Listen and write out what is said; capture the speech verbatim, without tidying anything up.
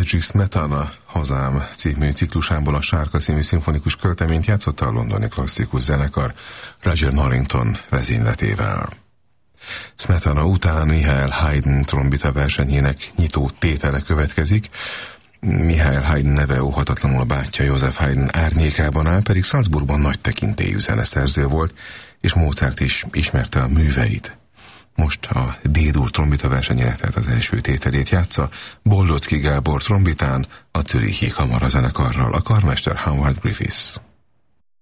Luigi Smetana Hazám című ciklusából a Sárka című szimfonikus költeményt játszotta a londoni klasszikus zenekar Roger Norrington vezényletével. Smetana után Michael Haydn trombita versenyének nyitó tétele következik. Michael Haydn neve óhatatlanul a bátyja Joseph Haydn árnyékában áll, pedig Salzburgban nagy tekintélyű zeneszerző volt, és Mozart is ismerte a műveit. Most a D-dur trombita versenyének, tehát az első tételét játsza Bollocki Gábor trombitán, a Zürichi Kamarazenekarral, a karmester Howard Griffiths.